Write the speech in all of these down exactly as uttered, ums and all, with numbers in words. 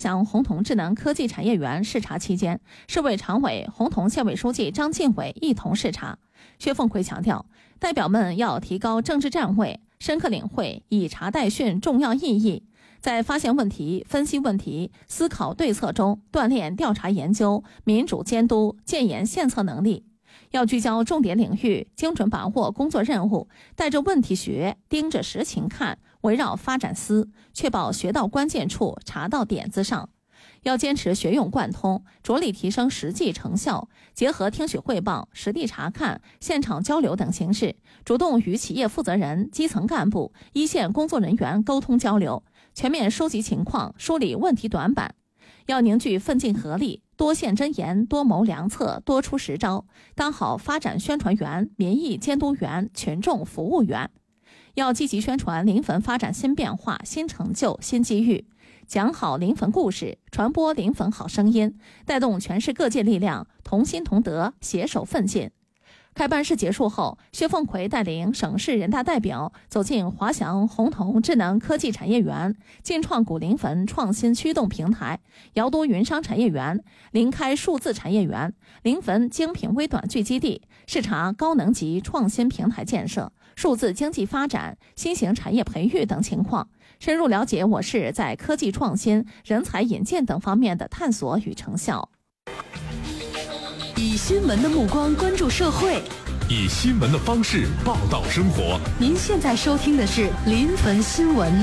翔洪桐智能科技产业园视察期间，市委常委、洪桐县委书记张进伟一同视察。薛凤奎强调，代表们要提高政治站位，深刻领会以查代训重要意义，在发现问题、分析问题、思考对策中锻炼调查研究、民主监督、建言献策能力。要聚焦重点领域，精准把握工作任务，带着问题学，盯着实情看，围绕发展思，确保学到关键处，查到点子上。要坚持学用贯通，着力提升实际成效，结合听取汇报、实地查看、现场交流等形式，主动与企业负责人、基层干部、一线工作人员沟通交流，全面收集情况，梳理问题短板。要凝聚奋进合力，多现真言，多谋良策，多出实招，当好发展宣传员、民意监督员、群众服务员。要积极宣传临汾发展新变化、新成就、新机遇，讲好临汾故事，传播临汾好声音，带动全市各界力量同心同德，携手奋进。开办式结束后，薛凤奎带领省市人大代表走进华翔洪桐智能科技产业园、进创古临汾创新驱动平台、瑶都云商产业园、临开数字产业园、临汾精品微短剧基地，视察高能级创新平台建设、数字经济发展、新型产业培育等情况，深入了解我市在科技创新、人才引荐等方面的探索与成效。 以新闻的目光关注社会， 以新闻的方式报道生活。 您现在收听的是临汾新闻。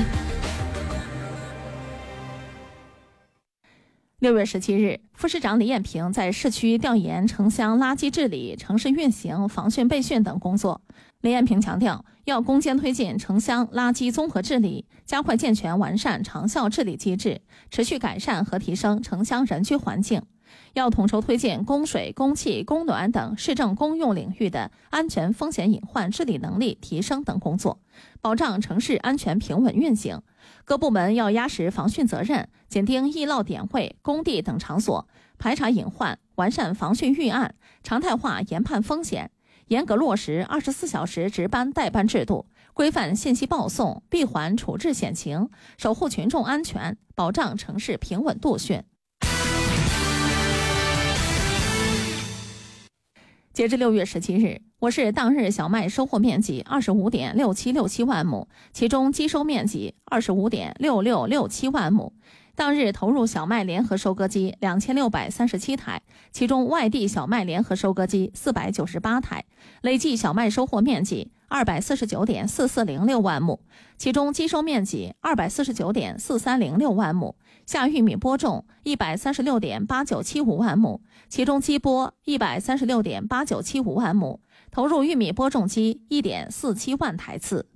六月十七日，副市长李艳平在市区调研城乡垃圾治理、城市运行、防汛备汛等工作。李艳平强调，要攻坚推进城乡垃圾综合治理，加快健全完善长效治理机制，持续改善和提升城乡人居环境。要统筹推进供水、供气、供暖等市政公用领域的安全风险隐患治理能力提升等工作，保障城市安全平稳运行。各部门要压实防汛责任，紧盯易涝点位、工地等场所，排查隐患，完善防汛预案，常态化研判风险，严格落实二十四小时值班代班制度，规范信息报送，闭环处置险情，守护群众安全，保障城市平稳度汛。截至六月十七日，我市当日小麦收获面积二十五点六七六七万亩，其中基收面积二十五点六六六七万亩。当日投入小麦联合收割机两千六百三十七台，其中外地小麦联合收割机四百九十八台，累计小麦收获面积二百四十九点四四零六万亩，其中基收面积二百四十九点四三零六万亩，下玉米播种一百三十六点八九七五万亩，其中基播一百三十六点八九七五万亩，投入玉米播种机一点四七万台次。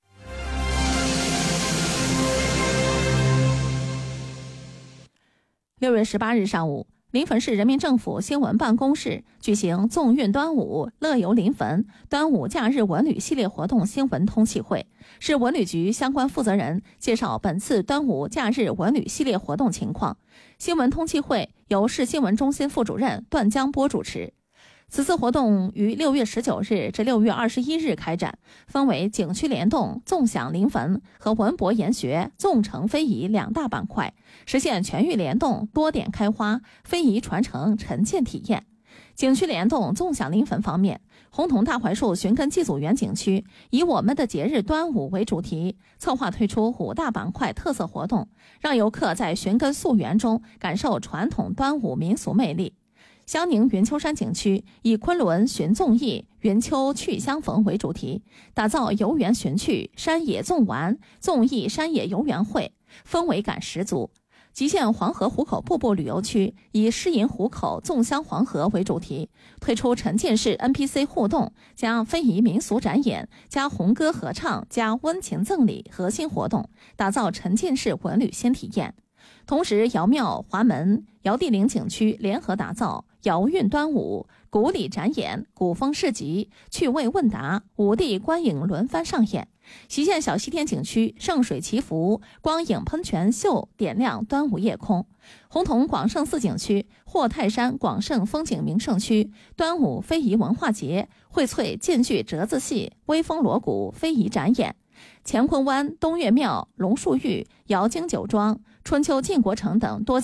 六月十八日上午，临汾市人民政府新闻办公室举行纵韵端午、乐游临汾端午假日文旅系列活动新闻通气会，市文旅局相关负责人介绍本次端午假日文旅系列活动情况。新闻通气会由市新闻中心副主任段江波主持。此次活动于六月十九日至六月二十一日开展，分为景区联动、纵享临汾和文博研学、纵乘非遗两大板块，实现全域联动、多点开花、非遗传承、沉浸体验。景区联动、纵享临汾方面，洪桐大槐树寻根祭祖园景区以我们的节日端午为主题，策划推出五大板块特色活动，让游客在寻根溯源中感受传统端午民俗魅力。襄宁云丘山景区以昆仑寻纵意、云丘去相逢为主题，打造游园寻趣、山野纵玩、纵意山野游园会，氛围感十足。吉县黄河湖口瀑布旅游区以诗吟湖口、纵香黄河为主题，推出沉浸式 N P C 互动加非遗民俗展演加红歌合唱加温情赠礼核心活动，打造沉浸式文旅新体验。同时，瑶庙、华门、瑶地陵景区联合打造瑶韵端午、古礼展演、古风市集、趣味问答、五地观影轮番上演。隰县小西天景区圣水祈福、光影喷泉秀点亮端午夜空。洪桐广胜寺景区、霍泰山广胜风景名胜区端午非遗文化节、荟萃晋剧折子戏、微风锣鼓非遗展演。乾坤湾、东岳庙、龙树峪、瑶京酒庄、春秋晋国城等多